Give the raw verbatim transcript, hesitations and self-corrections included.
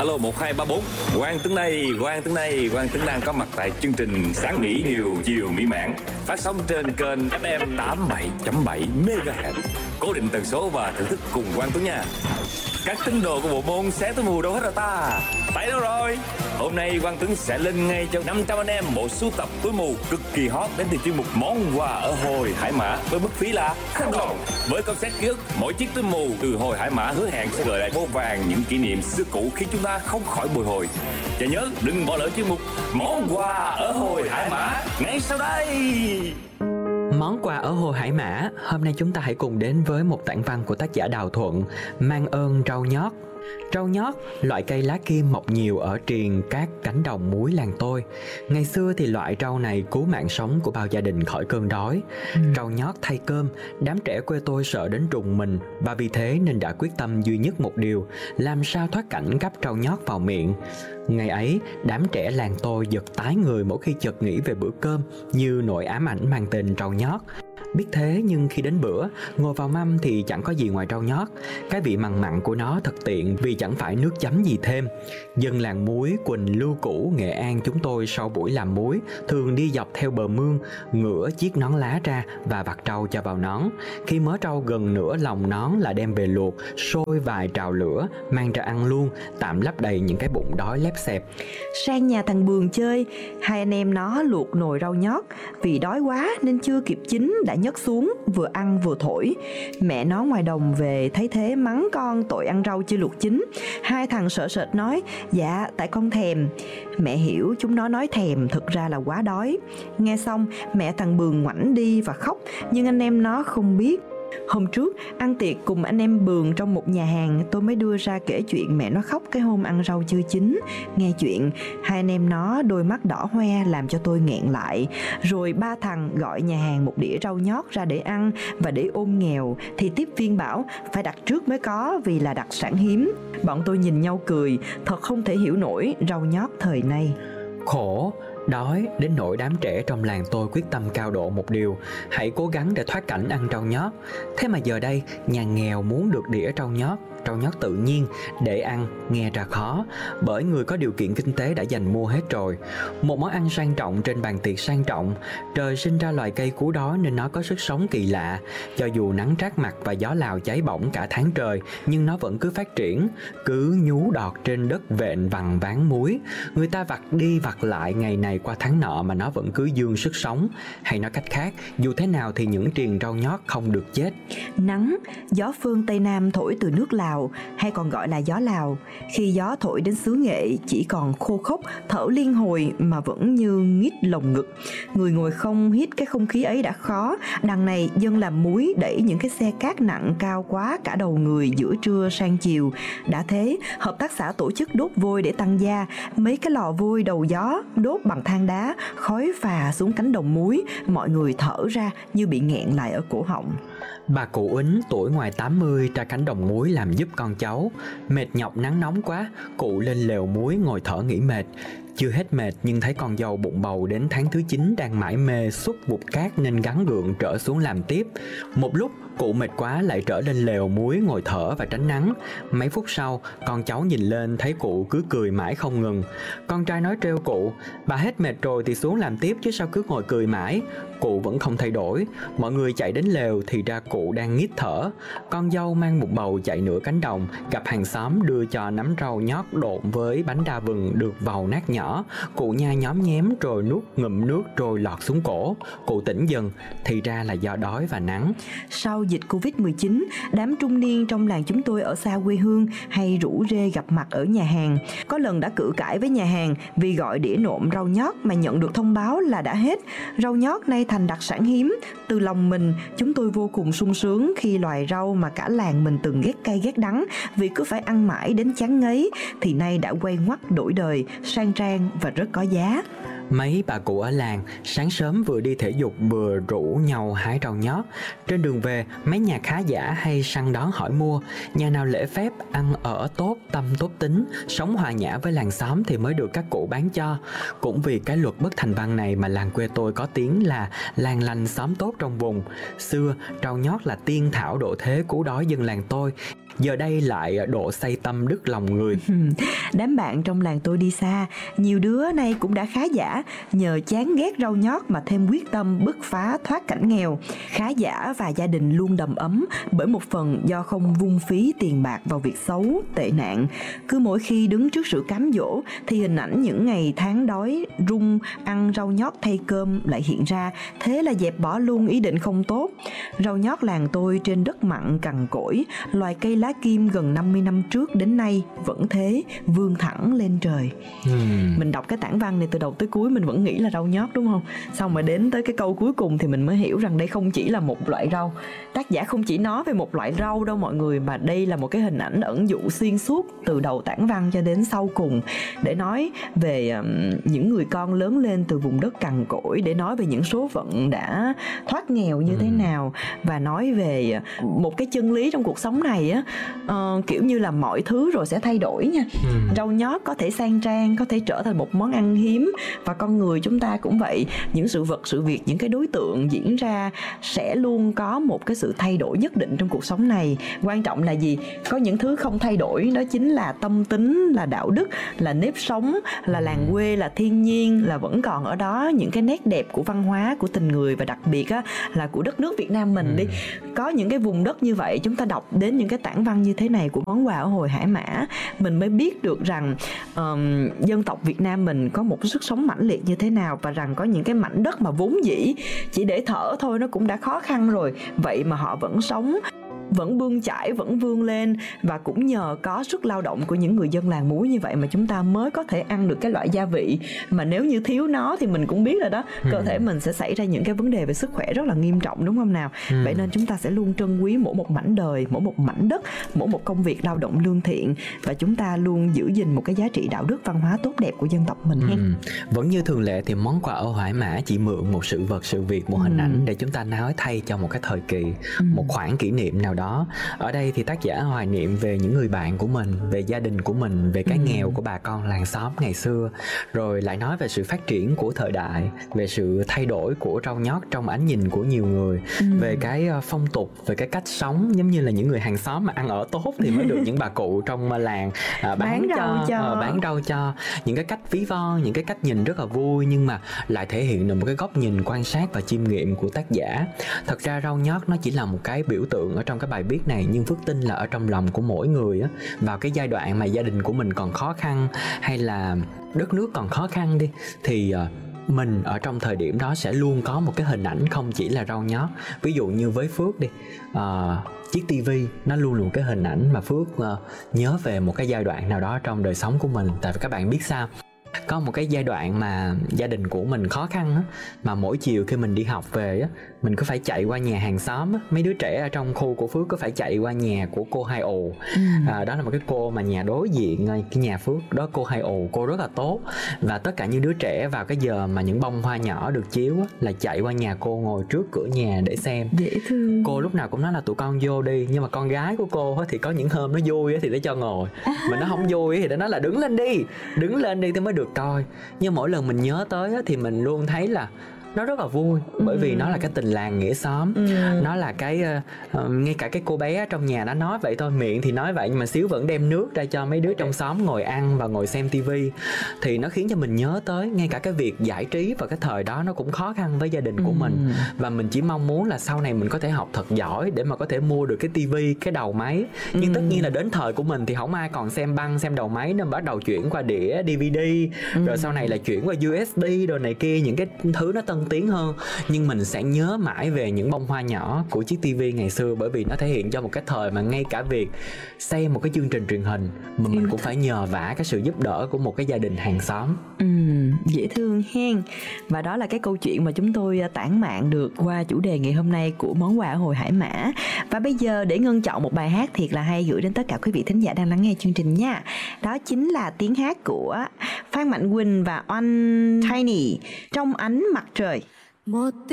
Alo một hai ba bốn, Quang Tuấn đây, Quang Tuấn đây, Quang Tuấn đang có mặt tại chương trình Sáng Mỹ Điều Chiều Mỹ Mãn, phát sóng trên kênh ép em tám mươi bảy chấm bảy MHz. Cố định tần số và thưởng thức cùng Quang Tuấn nha. Các tín đồ của bộ môn xé túi mù đâu hết rồi ta? Tại đâu rồi? Hôm nay Quang Tuấn sẽ lên ngay cho năm trăm anh em bộ sưu tập túi mù cực kỳ hot đến từ chuyên mục món quà ở Hồi Hải Mã với mức phí là không đồng. Với concept ký ức, mỗi chiếc túi mù từ Hồi Hải Mã hứa hẹn sẽ gợi lại vô vàng những kỷ niệm xưa cũ khiến chúng ta không khỏi bồi hồi. Và nhớ đừng bỏ lỡ chuyên mục món quà ở Hồi Hải Mã ngay sau đây. Món quà ở Hồ Hải Mã. Hôm nay chúng ta hãy cùng đến với một tản văn của tác giả Đào Thuận, mang ơn rau nhót. Rau nhót, loại cây lá kim mọc nhiều ở triền các cánh đồng muối làng tôi. Ngày xưa thì loại rau này cứu mạng sống của bao gia đình khỏi cơn đói. ừ. Rau nhót thay cơm, đám trẻ quê tôi sợ đến rùng mình, và vì thế nên đã quyết tâm duy nhất một điều: làm sao thoát cảnh gắp rau nhót vào miệng. Ngày ấy, đám trẻ làng tôi giật tái người mỗi khi chợt nghĩ về bữa cơm, như nỗi ám ảnh mang tên rau nhót. Biết thế nhưng khi đến bữa, ngồi vào mâm thì chẳng có gì ngoài rau nhót. Cái vị mặn mặn của nó thật tiện vì chẳng phải nước chấm gì thêm. Dân làng muối Quỳnh Lưu Cũ, Nghệ An chúng tôi sau buổi làm muối thường đi dọc theo bờ mương, ngửa chiếc nón lá ra và vặt rau cho vào nón. Khi mớ rau gần nửa lòng nón là đem về luộc, sôi vài trào lửa, mang ra ăn luôn, tạm lấp đầy những cái bụng đói lép xẹp. Sang nhà thằng Bường chơi, hai anh em nó luộc nồi rau nhót. Vì đói quá nên chưa kịp chín đã nhấc xuống, vừa ăn vừa thổi. Mẹ nó ngoài đồng về thấy thế mắng con tội ăn rau chưa luộc chín. Hai thằng sợ sệt nói: dạ tại con thèm. Mẹ hiểu chúng nó nói thèm thực ra là quá đói. Nghe xong mẹ thằng Bường ngoảnh đi và khóc, nhưng anh em nó không biết. Hôm trước ăn tiệc cùng anh em Bường trong một nhà hàng, tôi mới đưa ra kể chuyện mẹ nó khóc cái hôm ăn rau chưa chín. Nghe chuyện hai anh em nó đôi mắt đỏ hoe làm cho tôi nghẹn lại. Rồi ba thằng gọi nhà hàng một đĩa rau nhót ra để ăn, và để ôm nghèo thì tiếp viên bảo phải đặt trước mới có vì là đặc sản hiếm. Bọn tôi nhìn nhau cười, thật không thể hiểu nổi rau nhót thời nay. Khổ, đói đến nỗi đám trẻ trong làng tôi quyết tâm cao độ một điều: hãy cố gắng để thoát cảnh ăn rau nhót. Thế mà giờ đây, nhà nghèo muốn được đĩa rau nhót, rau nhót tự nhiên để ăn nghe ra khó, bởi người có điều kiện kinh tế đã dành mua hết rồi. Một món ăn sang trọng trên bàn tiệc sang trọng. Trời sinh ra loài cây cứu đói nên nó có sức sống kỳ lạ. Cho dù nắng trát mặt và gió lào cháy bỏng cả tháng trời, nhưng nó vẫn cứ phát triển, cứ nhú đọt trên đất vện vằng ván muối. Người ta vặt đi vặt lại ngày này qua tháng nọ mà nó vẫn cứ dương sức sống. Hay nói cách khác, dù thế nào thì những triền rau nhót không được chết. Nắng, gió phương Tây Nam thổi từ nước Lào, hay còn gọi là gió Lào. Khi gió thổi đến xứ Nghệ chỉ còn khô khốc, thở liên hồi mà vẫn như nghít lồng ngực. Người ngồi không hít cái không khí ấy đã khó, đằng này dân làm muối đẩy những cái xe cát nặng cao quá cả đầu người giữa trưa sang chiều. Đã thế, hợp tác xã tổ chức đốt vôi để tăng gia. Mấy cái lò vôi đầu gió đốt bằng than đá, khói phà xuống cánh đồng muối, mọi người thở ra như bị nghẹn lại ở cổ họng. Bà cụ Ính tuổi ngoài tám mươi ra cánh đồng muối làm giúp con cháu. Mệt nhọc nắng nóng quá, cụ lên lều muối ngồi thở nghỉ mệt. Chưa hết mệt nhưng thấy con dâu bụng bầu đến tháng thứ chín đang mải mê xúc vụt cát nên gắng gượng trở xuống làm tiếp. Một lúc cụ mệt quá lại trở lên lều muối ngồi thở và tránh nắng. Mấy phút sau, con cháu nhìn lên thấy cụ cứ cười mãi không ngừng. Con trai nói trêu cụ: bà hết mệt rồi thì xuống làm tiếp chứ sao cứ ngồi cười mãi. Cụ vẫn không thay đổi. Mọi người chạy đến lều thì ra cụ đang nghít thở. Con dâu mang một bầu chạy nửa cánh đồng, gặp hàng xóm đưa cho nắm rau nhót độn với bánh đa vừng được vàu nát nhỏ. Cụ nhai nhóm nhém rồi nuốt ngụm nước rồi lọt xuống cổ. Cụ tỉnh dần, thì ra là do đói và nắng. Sau dịch covid mười chín, đám trung niên trong làng chúng tôi ở xa quê hương hay rủ rê gặp mặt ở nhà hàng. Có lần đã cự cãi với nhà hàng vì gọi đĩa nộm rau nhót mà nhận được thông báo là đã hết. Rau nhót nay thành đặc sản hiếm. Từ lòng mình, chúng tôi vô cùng sung sướng khi loài rau mà cả làng mình từng ghét cay ghét đắng vì cứ phải ăn mãi đến chán ngấy thì nay đã quay ngoắt đổi đời, sang trang và rất có giá. Mấy bà cụ ở làng sáng sớm vừa đi thể dục vừa rủ nhau hái rau nhót. Trên đường về, mấy nhà khá giả hay săn đón hỏi mua. Nhà nào lễ phép, ăn ở tốt, tâm tốt tính, sống hòa nhã với làng xóm thì mới được các cụ bán cho. Cũng vì cái luật bất thành văn này mà làng quê tôi có tiếng là làng lành xóm tốt trong vùng. Xưa, rau nhót là tiên thảo độ thế cứu đói dân làng tôi. giờ đây lại độ say tâm đứt lòng người. Đám bạn trong làng tôi đi xa, nhiều đứa nay cũng đã khá giả, nhờ chán ghét rau nhót mà thêm quyết tâm bứt phá thoát cảnh nghèo. Khá giả và gia đình luôn đầm ấm bởi một phần do không vung phí tiền bạc vào việc xấu, tệ nạn. Cứ mỗi khi đứng trước sự cám dỗ thì hình ảnh những ngày tháng đói run ăn rau nhót thay cơm lại hiện ra, thế là dẹp bỏ luôn ý định không tốt. Rau nhót làng tôi trên đất mặn cằn cỗi, loài cây lá kim gần năm mươi năm trước đến nay vẫn thế, vươn thẳng lên trời. uhm. Mình đọc cái tản văn này từ đầu tới cuối mình vẫn nghĩ là rau nhót, đúng không? Xong mà đến tới cái câu cuối cùng thì mình mới hiểu rằng đây không chỉ là một loại rau. Tác giả không chỉ nói về một loại rau đâu mọi người, mà đây là một cái hình ảnh ẩn dụ xuyên suốt từ đầu tản văn cho đến sau cùng, để nói về um, những người con lớn lên từ vùng đất cằn cỗi, để nói về những số phận đã thoát nghèo như thế nào, và nói về một cái chân lý trong cuộc sống này á, uh, kiểu như là mọi thứ rồi sẽ thay đổi nha. Rau nhót có thể sang trang, có thể trở thành một món ăn hiếm, và con người chúng ta cũng vậy. Những sự vật, sự việc, những cái đối tượng diễn ra sẽ luôn có một cái sự thay đổi nhất định trong cuộc sống này. Quan trọng là gì? Có những thứ không thay đổi, đó chính là tâm tính, là đạo đức, là nếp sống, là làng quê, là thiên nhiên, là vẫn còn ở đó những cái nét đẹp của văn hóa, của tình người, và đặc biệt á, là của đất nước Việt Nam mình đi. Có những cái vùng đất như vậy, chúng ta đọc đến những cái tản văn như thế này của Món Quà ở Hồi Hải Mã, mình mới biết được rằng um, dân tộc Việt Nam mình có một sức sống mãnh liệt như thế nào, và rằng có những cái mảnh đất mà vốn dĩ chỉ để thở thôi nó cũng đã khó khăn rồi, vậy mà họ vẫn sống, vẫn bươn chải, vẫn vươn lên. Và cũng nhờ có sức lao động của những người dân làng muối như vậy mà chúng ta mới có thể ăn được cái loại gia vị mà nếu như thiếu nó thì mình cũng biết rồi đó, ừ. cơ thể mình sẽ xảy ra những cái vấn đề về sức khỏe rất là nghiêm trọng, đúng không nào? ừ. Vậy nên chúng ta sẽ luôn trân quý mỗi một mảnh đời, mỗi một mảnh đất, mỗi một công việc lao động lương thiện, và chúng ta luôn giữ gìn một cái giá trị đạo đức văn hóa tốt đẹp của dân tộc mình. ừ. Vẫn như thường lệ thì Món Quà ở Hải Mã chỉ mượn một sự vật, sự việc, một hình ừ. ảnh để chúng ta nói thay cho một cái thời kỳ, ừ. một khoảng kỷ niệm nào đó. Ở đây thì tác giả hoài niệm về những người bạn của mình, về gia đình của mình, về cái ừ. nghèo của bà con làng xóm ngày xưa, rồi lại nói về sự phát triển của thời đại, về sự thay đổi của rau nhót trong ánh nhìn của nhiều người, ừ. về cái phong tục, về cái cách sống, giống như là những người hàng xóm mà ăn ở tốt thì mới được những bà cụ trong làng à, bán, bán rau cho, cho. À, bán rau cho. Những cái cách ví von, những cái cách nhìn rất là vui, nhưng mà lại thể hiện được một cái góc nhìn quan sát và chiêm nghiệm của tác giả. Thật ra rau nhót nó chỉ là một cái biểu tượng ở trong cái bài viết này, nhưng Phước tin là ở trong lòng của mỗi người á, vào cái giai đoạn mà gia đình của mình còn khó khăn, hay là đất nước còn khó khăn đi, thì uh, mình ở trong thời điểm đó sẽ luôn có một cái hình ảnh không chỉ là rau nhót. Ví dụ như với Phước đi, uh, chiếc tivi nó luôn là một cái hình ảnh mà Phước uh, nhớ về một cái giai đoạn nào đó trong đời sống của mình. Tại vì các bạn biết sao, có một cái giai đoạn mà gia đình của mình khó khăn á, mà mỗi chiều khi mình đi học về á, mình cứ phải chạy qua nhà hàng xóm á. Mấy đứa trẻ ở trong khu của Phước cứ phải chạy qua nhà của cô Hai Ồ. ừ. à, Đó là một cái cô mà nhà đối diện cái nhà Phước đó, cô Hai Ồ. Cô rất là tốt, và tất cả những đứa trẻ vào cái giờ mà những bông hoa nhỏ được chiếu á, là chạy qua nhà cô ngồi trước cửa nhà để xem. Dễ thương. Cô lúc nào cũng nói là tụi con vô đi, nhưng mà con gái của cô á, thì có những hôm nó vui á, thì để cho ngồi, mà nó không vui thì nó nói là đứng lên đi, đứng lên đi thì mới được coi. Nhưng mỗi lần mình nhớ tới á, thì mình luôn thấy là nó rất là vui, bởi ừ. vì nó là cái tình làng nghĩa xóm, ừ. nó là cái uh, ngay cả cái cô bé trong nhà nó nói vậy thôi, miệng thì nói vậy nhưng mà xíu vẫn đem nước ra cho mấy đứa trong xóm ngồi ăn và ngồi xem tivi, thì nó khiến cho mình nhớ tới ngay cả cái việc giải trí vào cái thời đó nó cũng khó khăn với gia đình của ừ. mình, và mình chỉ mong muốn là sau này mình có thể học thật giỏi để mà có thể mua được cái tivi, cái đầu máy. Nhưng ừ. tất nhiên là đến thời của mình thì không ai còn xem băng, xem đầu máy nên bắt đầu chuyển qua đĩa đê vê đê, ừ. rồi sau này là chuyển qua u ét bê rồi này kia, những cái thứ nó tân tiến hơn. Nhưng mình sẽ nhớ mãi về những bông hoa nhỏ của chiếc tivi ngày xưa, bởi vì nó thể hiện cho một cái thời mà ngay cả việc xem một cái chương trình truyền hình mà mình cũng phải nhờ vả cái sự giúp đỡ của một cái gia đình hàng xóm. Ừ, dễ thương hen. Và đó là cái câu chuyện mà chúng tôi tản mạn được qua chủ đề ngày hôm nay của Món Quà ở Hồi Hải Mã. Và bây giờ để Ngân chọn một bài hát thiệt là hay gửi đến tất cả quý vị thính giả đang lắng nghe chương trình nha. Đó chính là tiếng hát của Phan Mạnh Quỳnh và Oanh Tiny, Trong Ánh Mặt Trời. Một